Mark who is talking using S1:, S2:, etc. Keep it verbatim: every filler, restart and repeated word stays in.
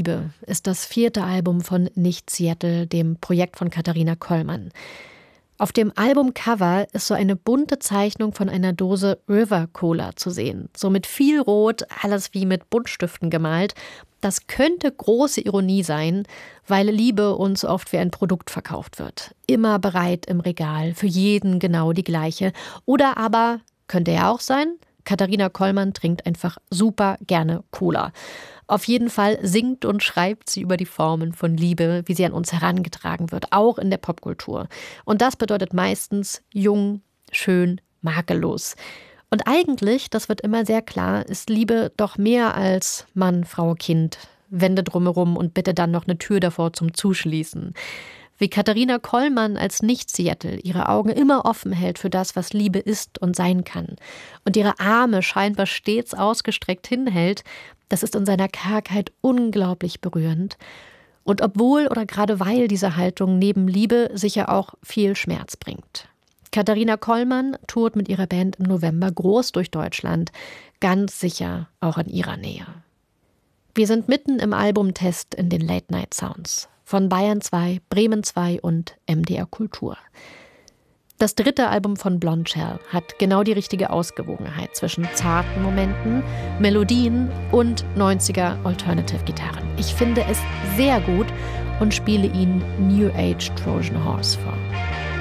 S1: Liebe ist das vierte Album von Nicht Seattle, dem Projekt von Katharina Kollmann. Auf dem Albumcover ist so eine bunte Zeichnung von einer Dose River Cola zu sehen. So mit viel Rot, alles wie mit Buntstiften gemalt. Das könnte große Ironie sein, weil Liebe uns oft wie ein Produkt verkauft wird. Immer bereit im Regal, für jeden genau die gleiche. Oder aber, könnte ja auch sein, Katharina Kollmann trinkt einfach super gerne Cola. Auf jeden Fall singt und schreibt sie über die Formen von Liebe, wie sie an uns herangetragen wird, auch in der Popkultur. Und das bedeutet meistens jung, schön, makellos. Und eigentlich, das wird immer sehr klar, ist Liebe doch mehr als Mann, Frau, Kind, Wände drumherum und bitte dann noch eine Tür davor zum Zuschließen. Wie Katharina Kollmann als Nicht-Seattle ihre Augen immer offen hält für das, was Liebe ist und sein kann. Und ihre Arme scheinbar stets ausgestreckt hinhält, das ist in seiner Kargheit unglaublich berührend. Und obwohl oder gerade weil diese Haltung neben Liebe sicher auch viel Schmerz bringt. Katharina Kollmann tourt mit ihrer Band im November groß durch Deutschland, ganz sicher auch in ihrer Nähe. Wir sind mitten im Albumtest in den Late Night Sounds von Bayern zwei, Bremen zwei und M D R Kultur. Das dritte Album von Blondshell hat genau die richtige Ausgewogenheit zwischen zarten Momenten, Melodien und neunziger Alternative-Gitarren. Ich finde es sehr gut und spiele ihnen New Age Trojan Horse vor.